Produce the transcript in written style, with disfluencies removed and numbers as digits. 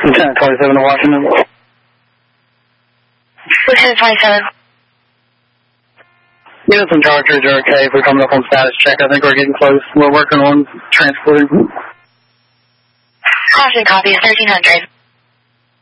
Lieutenant 27 to Washington. Lieutenant 27. Units in charge are okay. We're coming up on status check. I think we're getting close. We're working on transporting. Caution copy, 1300.